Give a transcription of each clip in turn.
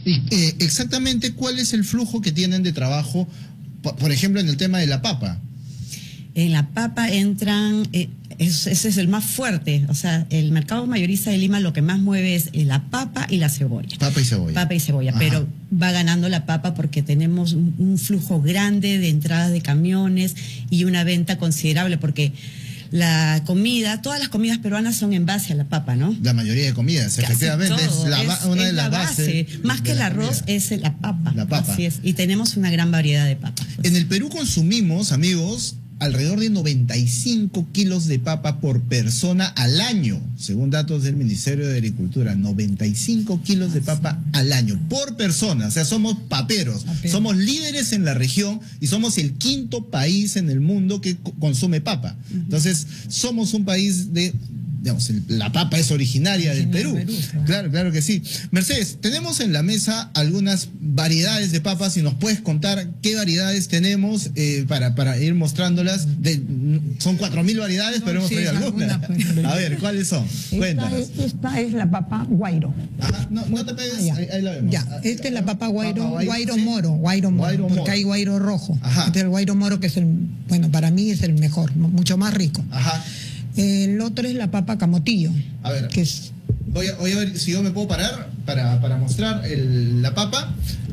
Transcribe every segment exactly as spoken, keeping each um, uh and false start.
Y eh, exactamente, ¿cuál es el flujo que tienen de trabajo, por, por ejemplo, en el tema de la papa? En la papa entran, eh, es, ese es el más fuerte, o sea, el mercado mayorista de Lima lo que más mueve es la papa y la cebolla. Papa y cebolla. Papa y cebolla, Ajá. Pero va ganando la papa porque tenemos un, un flujo grande de entradas de camiones y una venta considerable, porque la comida, todas las comidas peruanas son en base a la papa, ¿no? La mayoría de comidas, Casi efectivamente, todo, es, la, es, una es de las la bases. base. Más que el arroz comida. es la papa. La papa. Así es. Y tenemos una gran variedad de papas. Pues. En el Perú consumimos, amigos, alrededor de noventa y cinco kilos de papa por persona al año, según datos del Ministerio de Agricultura. noventa y cinco kilos de papa al año por persona. O sea, somos paperos, Papero. Somos líderes en la región y somos el quinto país en el mundo que consume papa. Entonces, somos un país de... Digamos, el, la papa es originaria del Perú. Perú, claro. Claro, claro que sí. Mercedes, tenemos en la mesa algunas variedades de papas y nos puedes contar qué variedades tenemos eh, para, para ir mostrándolas. De, son cuatro mil variedades, pero hemos Sí, traído algunas. alguna, pues. A ver, ¿cuáles son? Esta Cuéntanos. es, esta es la papa guairo. Ajá, no, no te pegues, Ya, ahí, ahí la vemos. ya. Esta es la papa guairo, Papa guairo, sí. moro, guairo moro, Guairo porque moro. hay guairo rojo. Ajá. Este es el guairo moro que es el, bueno, para mí es el mejor, mucho más rico. Ajá. El otro es la papa camotillo, A ver. que es Voy a, voy a ver si yo me puedo parar para, para mostrar el, la papa.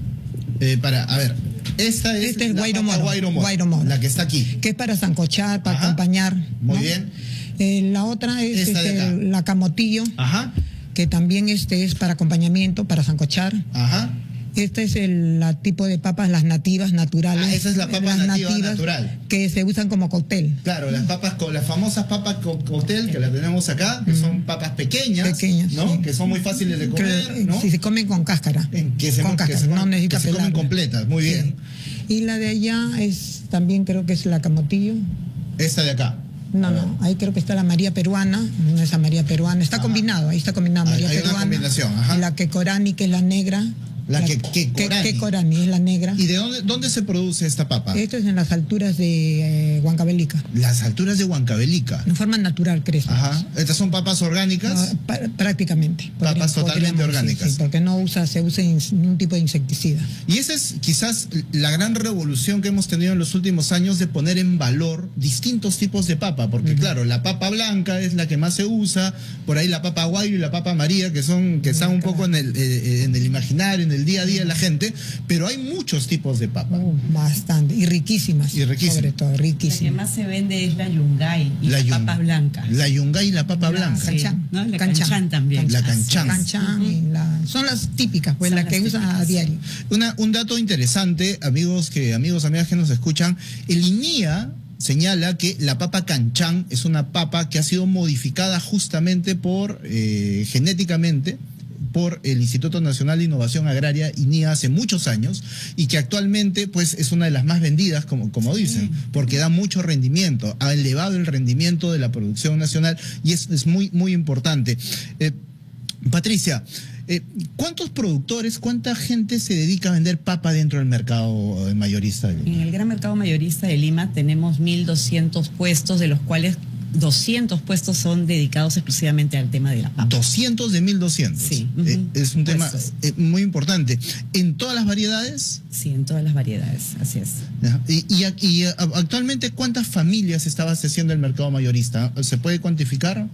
Eh, para, a ver, esta es, Este es la guairo papa moro, guairo moro, guairo moro. la que está aquí. que es para sancochar, para Ajá. acompañar. Muy ¿no? bien. Eh, la otra es Esta de este, acá. la camotillo, Ajá, que también este es para acompañamiento, para sancochar. ajá. Este es el la tipo de papas, las nativas, naturales. Ah, esa es la papa las nativa, nativas natural. Que se usan como cóctel. Claro, las papas, con las famosas papas co- cóctel que las tenemos acá, que son papas pequeñas, Pequeñas, ¿no? sí. Que son muy fáciles de comer, Que, ¿no? Si se comen con cáscara. En- que se, con que cáscara, se comen- no necesita que se comen pelarla. completas, muy bien. Sí. Y la de allá es también creo que es la camotillo. Esta de acá. No, A ver. no, ahí creo que está la María peruana, no es la María peruana, está Ajá. combinado, ahí está combinado Hay- María hay una peruana. combinación, ajá. Y la que corani, que es la negra. La que- que corani. que corani es la negra. ¿Y de dónde, dónde se produce esta papa? Esto es en las alturas de eh, Huancavelica, Las alturas de Huancavelica. en forma natural crece. Ajá. Estas son papas orgánicas. No, pa- prácticamente. Papas podríamos- totalmente podríamos decir, orgánicas. sí, porque no usa, se usa in- ningún tipo de insecticida. Y esa es quizás la gran revolución que hemos tenido en los últimos años de poner en valor distintos tipos de papa, porque claro, la papa blanca es la que más se usa, por ahí la papa guairo y la papa maría, que son que están un poco en el, eh, en el imaginario, en el día a día de la gente, pero hay muchos tipos de papa. Uh, bastante. Y riquísimas. Y riquísimas. Sobre todo, La que riquísimas. más se vende es la yungay y La las yun- papas blancas. La yungay y la papa blanca. Sí, Canchán. ¿no? La Canchán. canchán también. La Así canchán. es. Canchán y la- son las típicas, pues Son las las que usan a típicas. diario. Una, un dato interesante, amigos que amigos, amigas que nos escuchan, el INIA señala que la papa canchán es una papa que ha sido modificada justamente por eh, genéticamente por el Instituto Nacional de Innovación Agraria, INIA, hace muchos años, y que actualmente pues es una de las más vendidas, como, como dicen, porque da mucho rendimiento, ha elevado el rendimiento de la producción nacional y es, es muy, muy importante. Eh, Patricia, eh, ¿cuántos productores, cuánta gente se dedica a vender papa dentro del mercado eh, mayorista? En el gran mercado mayorista de Lima tenemos mil doscientos puestos, de los cuales doscientos puestos son dedicados exclusivamente al tema de la papa. doscientos de mil doscientos. Sí. Eh, Ujú. es un tema Puestos. eh, muy importante. ¿En todas las variedades? Sí, en todas las variedades, así es. Ajá. Y, y, y, eh, actualmente, ¿cuántas familias está abasteciendo el mercado mayorista? ¿Se puede cuantificar?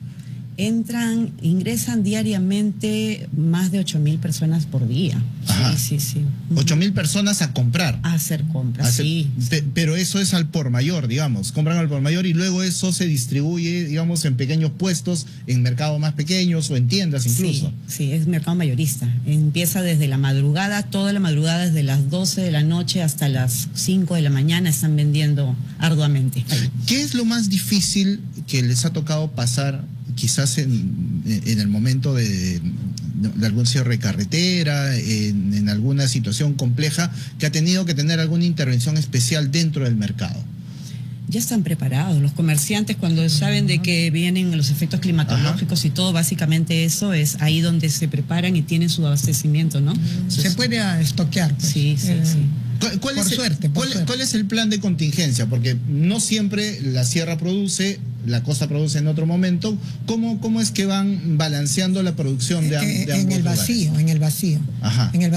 Entran, ingresan diariamente más de ocho mil personas por día. Ajá. Sí, sí, sí. Ocho mil personas a comprar. A hacer compras, Hace- sí. pe- pero eso es al por mayor, digamos. Compran al por mayor y luego eso se distribuye, digamos, en pequeños puestos, en mercados más pequeños o en tiendas incluso. Sí, sí, es mercado mayorista. Empieza desde la madrugada, toda la madrugada, desde las doce de la noche hasta las cinco de la mañana, están vendiendo arduamente. ¿Qué es lo más difícil que les ha tocado pasar quizás en, en el momento de, de algún cierre de carretera, en, en alguna situación compleja que ha tenido que tener alguna intervención especial dentro del mercado? Ya están preparados. Los comerciantes, cuando saben de que vienen los efectos climatológicos y todo, básicamente eso es ahí donde se preparan y tienen su abastecimiento, ¿no? Se Entonces, puede ah, estoquear. pues. Sí, sí, Eh, sí. ¿Cuál, cuál Por es el, suerte, por cuál- suerte. cuál es el plan de contingencia? Porque no siempre la sierra produce, la costa produce en otro momento. ¿Cómo, cómo es que van balanceando la producción de, am- eh, de en ambos el lugares? vacío, en el vacío. Ajá. En el